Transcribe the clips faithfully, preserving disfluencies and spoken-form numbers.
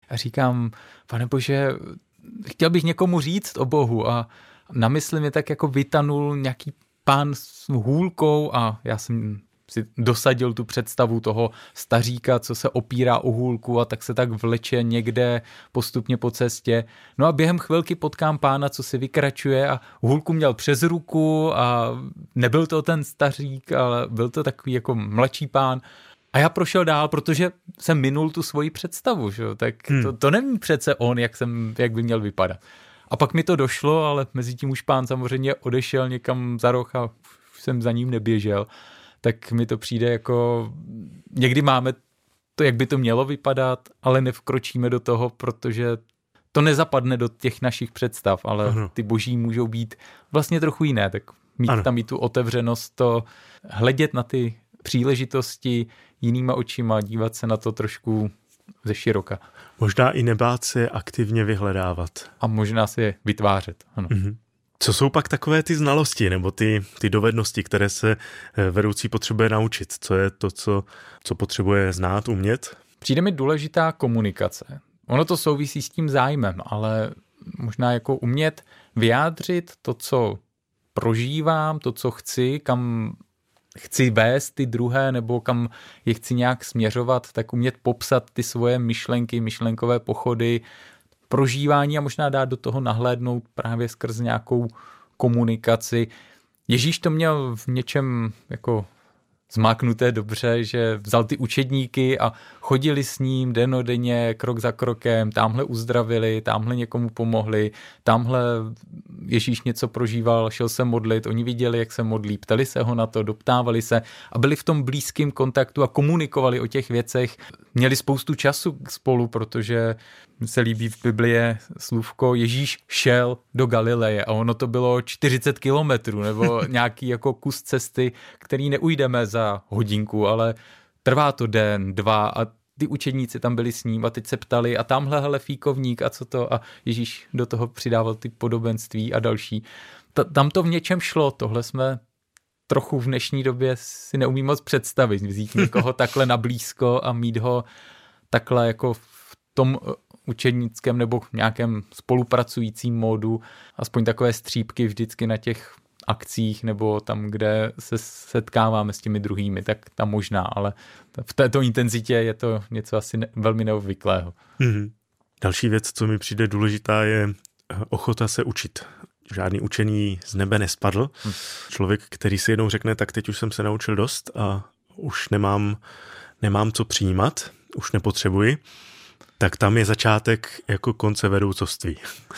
A říkám, pane bože, chtěl bych někomu říct o Bohu a na mysli mi tak jako vytanul nějaký pán s hůlkou a já jsem si dosadil tu představu toho staříka, co se opírá o hůlku a tak se tak vleče někde postupně po cestě. No a během chvilky potkám pána, co si vykračuje a hůlku měl přes ruku a nebyl to ten stařík, ale byl to takový jako mladší pán. A já prošel dál, protože jsem minul tu svoji představu, že? Tak hmm. to, to není přece on, jak, jsem, jak by měl vypadat. A pak mi to došlo, ale mezi tím už pán samozřejmě odešel někam za roh a už jsem za ním neběžel. Tak mi to přijde jako, někdy máme to, jak by to mělo vypadat, ale nevkročíme do toho, protože to nezapadne do těch našich představ, ale ano. Ty boží můžou být vlastně trochu jiné, tak mít ano. tam i tu otevřenost, to hledět na ty příležitosti jinýma očima, dívat se na to trošku ze široka. Možná i nebát se aktivně vyhledávat. A možná si je vytvářet, ano. Mhm. Co jsou pak takové ty znalosti nebo ty, ty dovednosti, které se vedoucí potřebuje naučit? Co je to, co, co potřebuje znát, umět? Přijde mi důležitá komunikace. Ono to souvisí s tím zájmem, ale možná jako umět vyjádřit to, co prožívám, to, co chci, kam chci vést ty druhé, nebo kam je chci nějak směřovat, tak umět popsat ty svoje myšlenky, myšlenkové pochody, prožívání a možná dát do toho nahlédnout právě skrz nějakou komunikaci. Ježíš to měl v něčem jako zmáknuté dobře, že vzal ty učedníky a chodili s ním dennodenně, krok za krokem, tamhle uzdravili, tamhle někomu pomohli, tamhle Ježíš něco prožíval, šel se modlit, oni viděli, jak se modlí, ptali se ho na to, doptávali se a byli v tom blízkém kontaktu a komunikovali o těch věcech. Měli spoustu času spolu, protože se líbí v Biblii slůvko Ježíš šel do Galileje a ono to bylo čtyřicet kilometrů nebo nějaký jako kus cesty, který neujdeme za hodinku, ale trvá to den, dva a ty učedníci tam byli s ním a teď se ptali a tamhle hele fíkovník a co to a Ježíš do toho přidával ty podobenství a další. Ta, tam to v něčem šlo, tohle jsme trochu v dnešní době si neumím moc představit, vzít někoho takhle nablízko a mít ho takhle jako v tom učednickém nebo nějakém spolupracujícím módu, aspoň takové střípky vždycky na těch akcích nebo tam, kde se setkáváme s těmi druhými, tak tam možná, ale v této intenzitě je to něco asi ne, velmi neobvyklého. Mm-hmm. Další věc, co mi přijde důležitá, je ochota se učit. Žádný učený z nebe nespadl. Hmm. Člověk, který si jednou řekne, tak teď už jsem se naučil dost a už nemám, nemám co přijímat, už nepotřebuji, tak tam je začátek jako konce vedoucoství.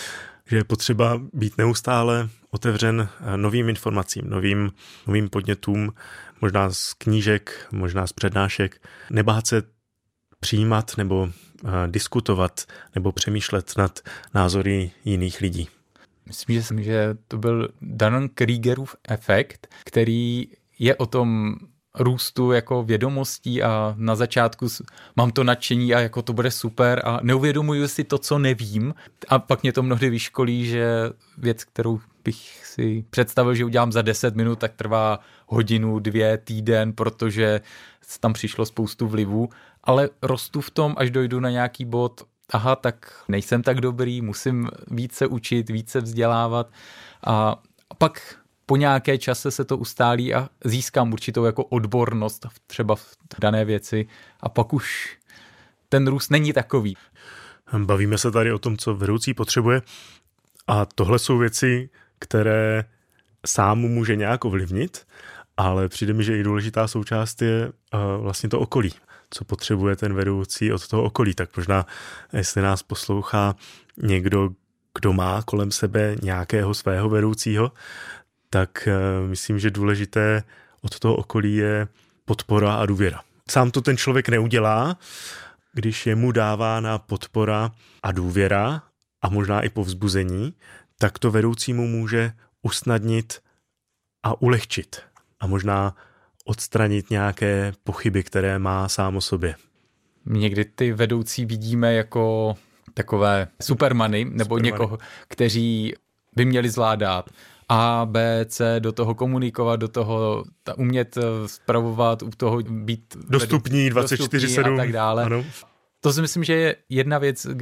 Že je potřeba být neustále otevřen novým informacím, novým, novým podnětům, možná z knížek, možná z přednášek, nebát se přijímat nebo diskutovat nebo přemýšlet nad názory jiných lidí. Myslím, že to byl Dunning-Kriegerův efekt, který je o tom růstu jako vědomostí a na začátku mám to nadšení a jako to bude super a neuvědomuju si to, co nevím a pak mě to mnohdy vyškolí, že věc, kterou bych si představil, že udělám za deset minut, tak trvá hodinu, dvě, týden, protože tam přišlo spoustu vlivů, ale rostu v tom, až dojdu na nějaký bod, aha, tak nejsem tak dobrý, musím více učit, více vzdělávat a pak po nějaké čase se to ustálí a získám určitou jako odbornost třeba v dané věci a pak už ten růst není takový. Bavíme se tady o tom, co vedoucí potřebuje a tohle jsou věci, které sám mu může nějak ovlivnit, ale přijde mi, že i důležitá součást je vlastně to okolí. Co potřebuje ten vedoucí od toho okolí. Tak možná, jestli nás poslouchá někdo, kdo má kolem sebe nějakého svého vedoucího, tak myslím, že důležité od toho okolí je podpora a důvěra. Sám to ten člověk neudělá, když je mu dávána podpora a důvěra a možná i povzbuzení, tak to vedoucímu může usnadnit a ulehčit a možná odstranit nějaké pochyby, které má sám o sobě. Někdy ty vedoucí vidíme jako takové supermany nebo supermany. Někoho, kteří by měli zvládat A, B, C, do toho komunikovat, do toho umět spravovat, u toho být dostupní dvacet čtyři sedm a tak dále. Ano. To si myslím, že je jedna věc,